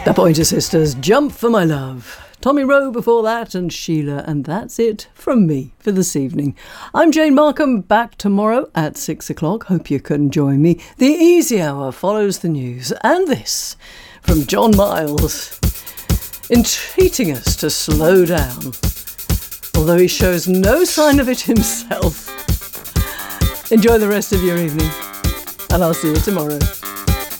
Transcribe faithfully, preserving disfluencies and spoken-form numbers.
The Pointer Sisters, Jump for My Love. Tommy Rowe before that, and Sheila, and that's it from me for this evening. I'm Jane Markham, back tomorrow at six o'clock. Hope you can join me. The Easy Hour follows the news, and this from John Miles, entreating us to slow down, although he shows no sign of it himself. Enjoy the rest of your evening, and I'll see you tomorrow.